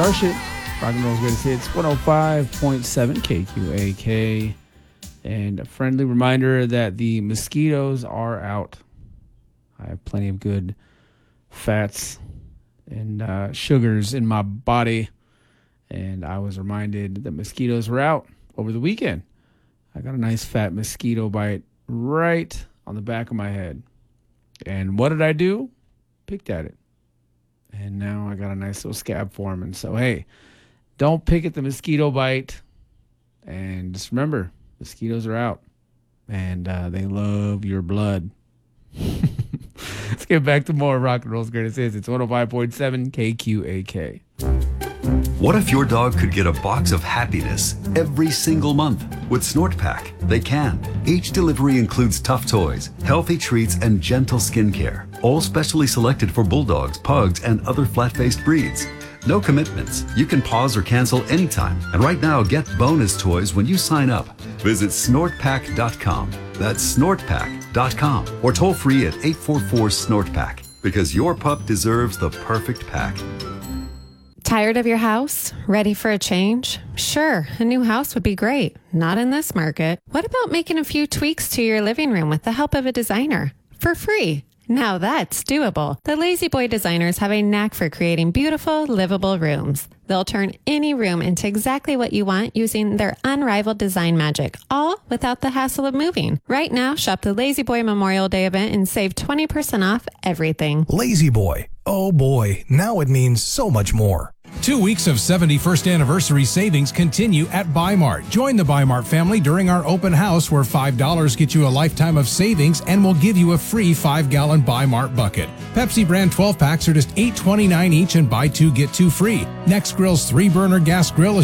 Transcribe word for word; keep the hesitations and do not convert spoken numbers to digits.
Starship, rock and roll's greatest hits, one oh five point seven K Q A K. And a friendly reminder that the mosquitoes are out. I have plenty of good fats and uh, sugars in my body. And I was reminded that mosquitoes were out over the weekend. I got a nice fat mosquito bite right on the back of my head. And what did I do? Picked at it. And now I got a nice little scab forming. So, hey, don't pick at the mosquito bite. And just remember, mosquitoes are out. And uh, they love your blood. Let's get back to more rock and roll's greatest hits. It's one oh five point seven K Q A K. What if your dog could get a box of happiness every single month? With Snort Pack, they can. Each delivery includes tough toys, healthy treats, and gentle skincare, all specially selected for bulldogs, pugs, and other flat-faced breeds. No commitments. You can pause or cancel anytime. And right now, get bonus toys when you sign up. Visit snort pack dot com. That's snort pack dot com. Or toll free at eight four four, snort pack. Because your pup deserves the perfect pack. Tired of your house? Ready for a change? Sure, a new house would be great. Not in this market. What about making a few tweaks to your living room with the help of a designer? For free. Now that's doable. The Lazy Boy designers have a knack for creating beautiful, livable rooms. They'll turn any room into exactly what you want using their unrivaled design magic, all without the hassle of moving. Right now, shop the Lazy Boy Memorial Day event and save twenty percent off everything. Lazy Boy. Oh boy, now it means so much more. Two weeks of seventy-first anniversary savings continue at Buy Mart. Join the Buy Mart family during our open house where five dollars gets you a lifetime of savings and will give you a free five gallon Buy Mart bucket. Pepsi brand twelve packs are just eight twenty-nine each and buy two, get two free. Next Grill's three burner gas grill is